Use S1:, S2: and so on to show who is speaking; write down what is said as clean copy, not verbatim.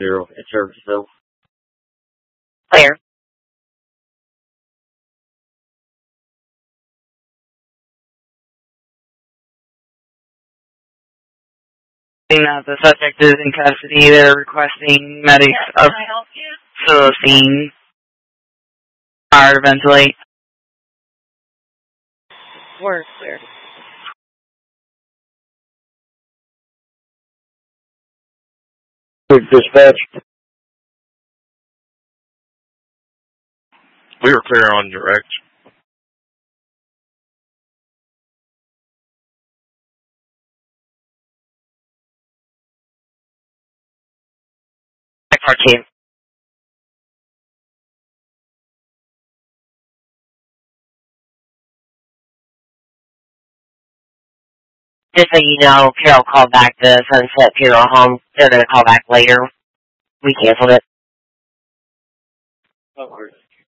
S1: 0 at Serviceville.
S2: Clear. The subject is in custody. They're requesting medics of the scene are to ventilate.
S3: We're clear.
S1: Dispatch.
S4: We were clear on direct.
S2: Car team. Just so you know, Carol called back the Sunset Funeral Home. They're going to call back later. We canceled it.
S1: Oh,